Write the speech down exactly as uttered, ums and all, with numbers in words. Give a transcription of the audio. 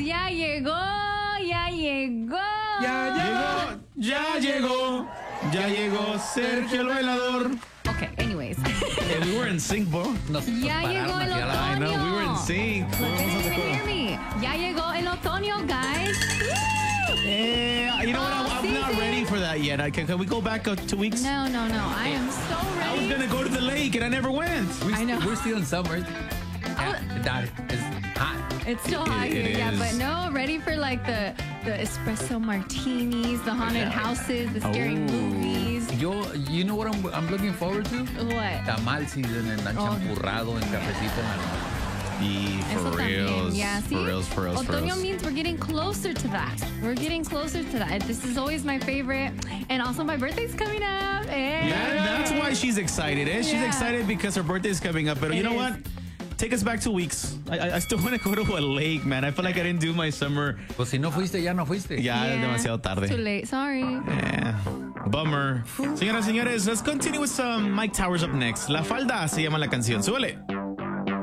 Ya llegó, ya llegó. Ya llegó, ya llegó, ya llegó Sergio el bailador. Okay, anyways. Yeah, we were in sync, bro. Nos, Ya nos llegó el pararon aquí a la- I know, otoño. we were in sync. Look, they didn't even hear me. Ya llegó el otoño, guys. Eh, you know what? I'm, I'm Oh, not season. ready for that yet. I, can, can we go back uh, two weeks? No, no, no. I am so I was ready. gonna go to the lake and I never went. We, I know. We're still in summer. Yeah, that is hot. It's still hot It- it here, yeah, is. but no, ready for like the the espresso martinis, the haunted houses, the scary Oh. movies. Yo, you know what I'm, I'm looking forward to? What? Tamal season en la Oh. champurrado, en cafecito en la Y Eso for también, reals, yeah, see? for reals, for reals, for Otoño reals. means we're getting closer to that. We're getting closer to that. This is always my favorite. And also my birthday's coming up. Hey. That, that's why she's excited, eh? She's Yeah. excited because her birthday is coming up. But you It know is. what? Take us back two weeks. I, I, I still want to go to a lake, man. I feel like I didn't do my summer. Pues si no fuiste, ya no fuiste. Ya es demasiado tarde. Too late. Sorry. Yeah. Bummer. Señoras y señores, let's continue with some Mike Towers up next. La Falda se llama la canción. Súbele.